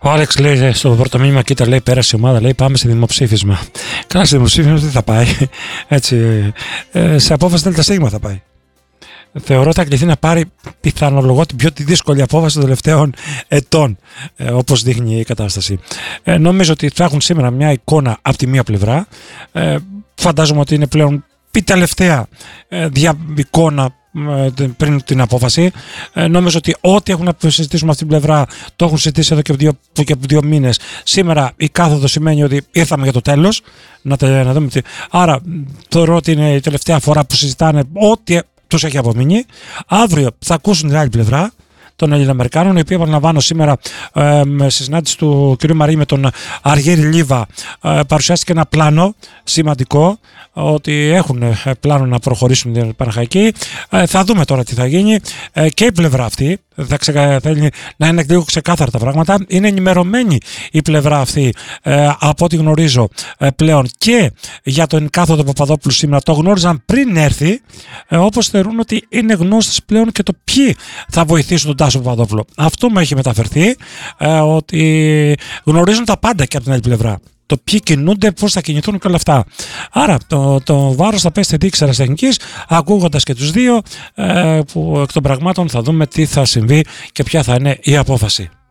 Ο Άλεξ λέει στο πρώτο μήνυμα, κοίτα, λέει, πέρασε η ομάδα, λέει, πάμε σε δημοψήφισμα. Καλά, σε δημοψήφισμα δεν θα πάει. Έτσι, σε απόφαση ΔΣ θα πάει. Θεωρώ ότι θα κληθεί να πάρει, πιθανολογώ, την πιο δύσκολη απόφαση των τελευταίων ετών, όπως δείχνει η κατάσταση. Νομίζω ότι θα έχουν σήμερα μια εικόνα από τη μία πλευρά. Φαντάζομαι ότι είναι πλέον η τελευταία εικόνα πριν την απόφαση. Νομίζω ότι ό,τι έχουν να συζητήσουν από την πλευρά το έχουν συζητήσει εδώ και 2 μήνες. Σήμερα η κάθοδο σημαίνει ότι ήρθαμε για το τέλος. Να δούμε. Άρα θεωρώ ότι είναι η τελευταία φορά που συζητάνε ό,τι τους έχει απομείνει. Αύριο θα ακούσουν την άλλη πλευρά των Ελληνοαμερικάνων, οι οποίοι, επαναλαμβάνω, σήμερα στη συνάντηση του κ. Μαρή με τον Αργύρη Λίβα παρουσιάστηκε ένα πλάνο σημαντικό, ότι έχουν πλάνο να προχωρήσουν την Παναχαϊκή. Θα δούμε τώρα τι θα γίνει. Και η πλευρά αυτή θέλει να είναι λίγο ξεκάθαρα τα πράγματα. Είναι ενημερωμένη η πλευρά αυτή, από ό,τι γνωρίζω πλέον, και για τον κάθοδο Παπαδόπουλου σήμερα. Το γνώριζαν πριν έρθει, όπως θεωρούν ότι είναι γνώστες πλέον και το ποιοι θα βοηθήσουν τον Τάσο Παπαδόπουλο. Αυτό μου έχει μεταφερθεί, ότι γνωρίζουν τα πάντα και από την άλλη πλευρά. Το ποιοι κινούνται, πώς θα κινηθούν και όλα αυτά. Άρα το βάρος θα πέσει στη δίκη αεραστεχνικής, ακούγοντας και τους δύο, που εκ των πραγμάτων θα δούμε τι θα συμβεί και ποια θα είναι η απόφαση.